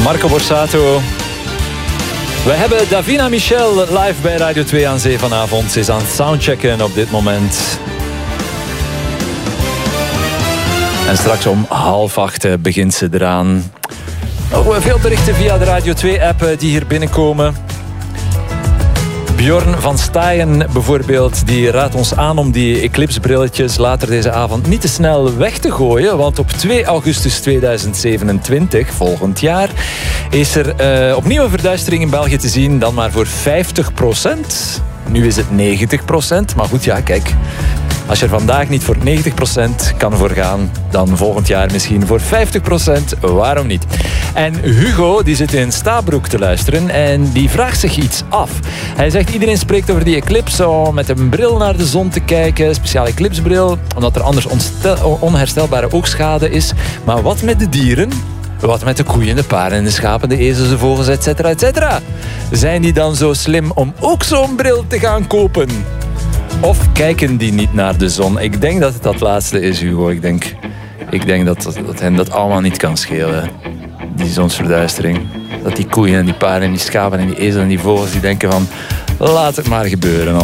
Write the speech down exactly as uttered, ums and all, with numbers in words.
Marco Borsato. We hebben Davina Michel live bij Radio twee aan Zee vanavond. Ze is aan het soundchecken op dit moment. En straks om half acht begint ze eraan. Nog veel berichten via de Radio twee-app die hier binnenkomen. Bjorn van Staaien bijvoorbeeld, die raadt ons aan om die eclipsebrilletjes later deze avond niet te snel weg te gooien. Want op twee augustus tweeduizend zevenentwintig, volgend jaar, is er uh, opnieuw een verduistering in België te zien, dan maar voor vijftig procent. Nu is het negentig procent, maar goed, ja, kijk. Als je er vandaag niet voor negentig procent kan voor gaan, dan volgend jaar misschien voor vijftig procent. Waarom niet? En Hugo, die zit in Stabroek te luisteren en die vraagt zich iets af. Hij zegt, iedereen spreekt over die eclipse om met een bril naar de zon te kijken. Speciaal eclipsbril, omdat er anders onstel- onherstelbare oogschade is. Maar wat met de dieren? Wat met de koeien, de paarden, de schapen, de ezels, de vogels, et cetera, et cetera? Zijn die dan zo slim om ook zo'n bril te gaan kopen? Of kijken die niet naar de zon? Ik denk dat het dat laatste is, Hugo. Ik denk, ik denk dat, dat, dat hen dat allemaal niet kan schelen. Die zonsverduistering. Dat die koeien en die paarden en die schapen en die ezels en die vogels die denken van, laat het maar gebeuren.